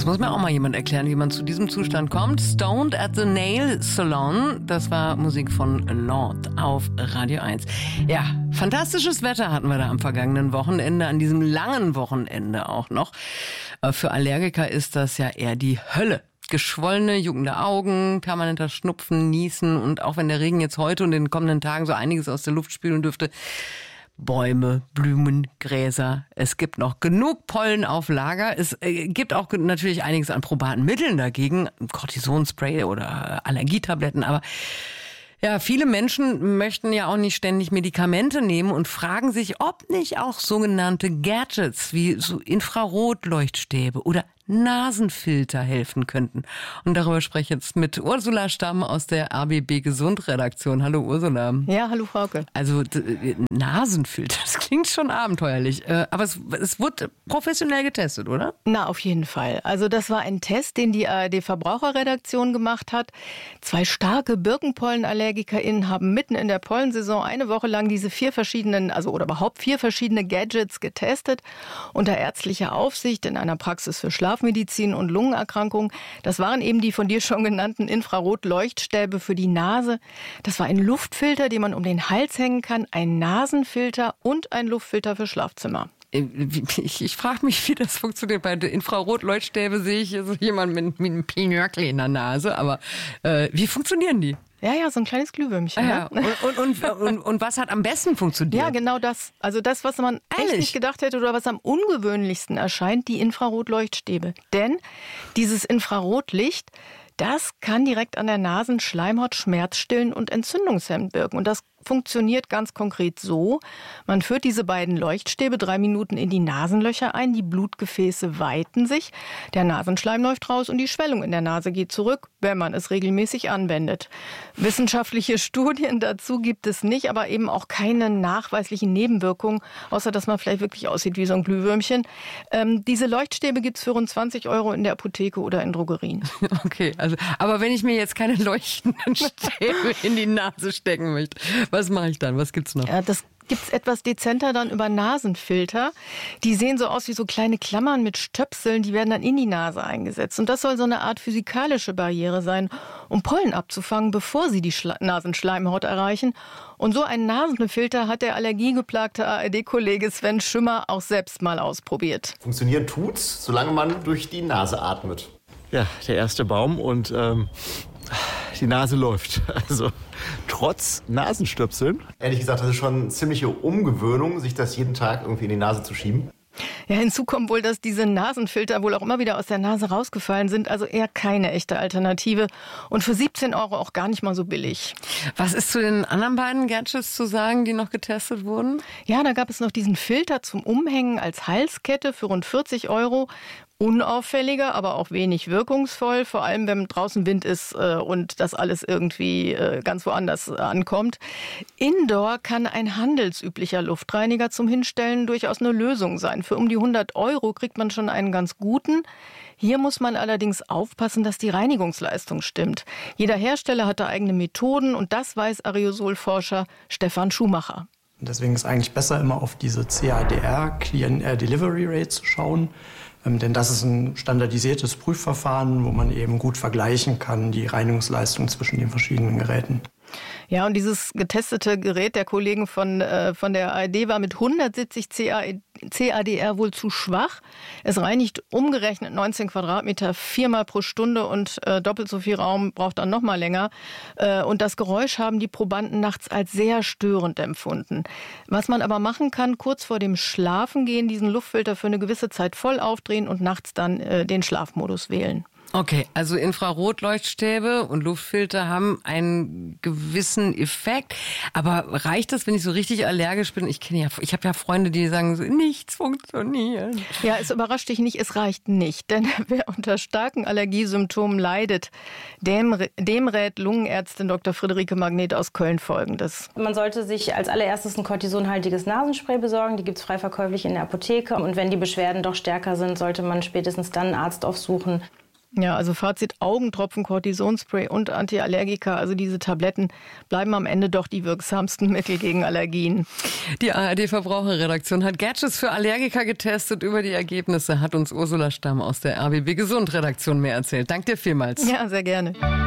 Das muss mir auch mal jemand erklären, wie man zu diesem Zustand kommt. Stoned at the Nail Salon, das war Musik von Lord auf Radio 1. Ja, fantastisches Wetter hatten wir da am vergangenen Wochenende, an diesem langen Wochenende auch noch. Für Allergiker ist das ja eher die Hölle. Geschwollene, juckende Augen, permanenter Schnupfen, Niesen und auch wenn der Regen jetzt heute und in den kommenden Tagen so einiges aus der Luft spülen dürfte, Bäume, Blumen, Gräser. Es gibt noch genug Pollen auf Lager. Es gibt auch natürlich einiges an probaten Mitteln dagegen. Cortisonspray oder Allergietabletten. Aber ja, viele Menschen möchten ja auch nicht ständig Medikamente nehmen und fragen sich, ob nicht auch sogenannte Gadgets wie so Infrarotleuchtstäbe oder Nasenfilter helfen könnten. Und darüber spreche ich jetzt mit Ursula Stamm aus der RBB Gesund-Redaktion. Hallo Ursula. Ja, hallo Frauke. Also Nasenfilter, das klingt schon abenteuerlich. Aber es wurde professionell getestet, oder? Na, auf jeden Fall. Also das war ein Test, den die ARD-Verbraucherredaktion gemacht hat. 2 starke BirkenpollenallergikerInnen haben mitten in der Pollensaison eine Woche lang diese 4 verschiedene Gadgets getestet. Unter ärztlicher Aufsicht in einer Praxis für Schlafmedizin und Lungenerkrankungen. Das waren eben die von dir schon genannten Infrarotleuchtstäbe für die Nase. Das war ein Luftfilter, den man um den Hals hängen kann, ein Nasenfilter und ein Luftfilter für Schlafzimmer. Ich frage mich, wie das funktioniert. Bei den Infrarotleuchtstäbe sehe ich so jemanden mit einem Pinöckli in der Nase. Aber wie funktionieren die? Ja, so ein kleines Glühwürmchen. Ja. Und was hat am besten funktioniert? Ja, genau das. Also das, was man echt nicht gedacht hätte oder was am ungewöhnlichsten erscheint, die Infrarotleuchtstäbe. Denn dieses Infrarotlicht, das kann direkt an der Nasenschleimhaut schmerzstillend und entzündungshemmend wirken. Und das funktioniert ganz konkret so: Man führt diese beiden Leuchtstäbe 3 Minuten in die Nasenlöcher ein, die Blutgefäße weiten sich, der Nasenschleim läuft raus und die Schwellung in der Nase geht zurück, wenn man es regelmäßig anwendet. Wissenschaftliche Studien dazu gibt es nicht, aber eben auch keine nachweislichen Nebenwirkungen, außer dass man vielleicht wirklich aussieht wie so ein Glühwürmchen. Diese Leuchtstäbe gibt es für rund 20 € in der Apotheke oder in Drogerien. Okay, aber wenn ich mir jetzt keine leuchtenden Stäbe in die Nase stecken möchte, was mache ich dann? Was gibt's noch? Ja, das gibt's etwas dezenter dann über Nasenfilter. Die sehen so aus wie so kleine Klammern mit Stöpseln, die werden dann in die Nase eingesetzt. Und das soll so eine Art physikalische Barriere sein, um Pollen abzufangen, bevor sie die Nasenschleimhaut erreichen. Und so einen Nasenfilter hat der allergiegeplagte ARD-Kollege Sven Schümmer auch selbst mal ausprobiert. Funktionieren tut's, solange man durch die Nase atmet. Ja, der erste Baum und die Nase läuft. Also trotz Nasenstöpseln. Ehrlich gesagt, das ist schon eine ziemliche Umgewöhnung, sich das jeden Tag irgendwie in die Nase zu schieben. Ja, hinzu kommt wohl, dass diese Nasenfilter wohl auch immer wieder aus der Nase rausgefallen sind. Also eher keine echte Alternative. Und für 17 € auch gar nicht mal so billig. Was ist zu den anderen beiden Gadgets zu sagen, die noch getestet wurden? Ja, da gab es noch diesen Filter zum Umhängen als Halskette für rund 40 €. Unauffälliger, aber auch wenig wirkungsvoll, vor allem wenn draußen Wind ist und das alles irgendwie ganz woanders ankommt. Indoor kann ein handelsüblicher Luftreiniger zum Hinstellen durchaus eine Lösung sein. Für um die 100 € kriegt man schon einen ganz guten. Hier muss man allerdings aufpassen, dass die Reinigungsleistung stimmt. Jeder Hersteller hat da eigene Methoden und das weiß Aerosolforscher Stefan Schumacher. Deswegen ist eigentlich besser, immer auf diese CADR, Clean Air Delivery Rate, zu schauen. Denn das ist ein standardisiertes Prüfverfahren, wo man eben gut vergleichen kann, die Reinigungsleistung zwischen den verschiedenen Geräten. Ja, und dieses getestete Gerät der Kollegen von der ARD war mit 170 CADR wohl zu schwach. Es reinigt umgerechnet 19 Quadratmeter 4-mal pro Stunde und doppelt so viel Raum braucht dann noch mal länger. Und das Geräusch haben die Probanden nachts als sehr störend empfunden. Was man aber machen kann, kurz vor dem Schlafengehen diesen Luftfilter für eine gewisse Zeit voll aufdrehen und nachts dann den Schlafmodus wählen. Okay, also Infrarotleuchtstäbe und Luftfilter haben einen gewissen Effekt. Aber reicht das, wenn ich so richtig allergisch bin? Ich habe ja Freunde, die sagen, so, nichts funktioniert. Ja, es überrascht dich nicht, es reicht nicht. Denn wer unter starken Allergiesymptomen leidet, dem rät Lungenärztin Dr. Friederike Magnet aus Köln Folgendes. Man sollte sich als allererstes ein kortisonhaltiges Nasenspray besorgen. Die gibt es frei verkäuflich in der Apotheke. Und wenn die Beschwerden doch stärker sind, sollte man spätestens dann einen Arzt aufsuchen. Ja, also Fazit, Augentropfen, Cortisonspray und Antiallergika, also diese Tabletten bleiben am Ende doch die wirksamsten Mittel gegen Allergien. Die ARD-Verbraucherredaktion hat Gadgets für Allergiker getestet. Über die Ergebnisse hat uns Ursula Stamm aus der RBB Gesund-Redaktion mehr erzählt. Danke dir vielmals. Ja, sehr gerne.